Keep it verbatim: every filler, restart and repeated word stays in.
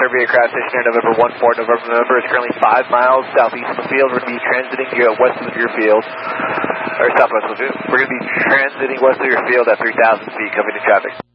Survey Aircraft Station Air November one four, November, November is currently five miles southeast of the field. We're going to be transiting you at west of your field, or southwest of it. We're going to be transiting west of your field at three thousand feet coming to traffic.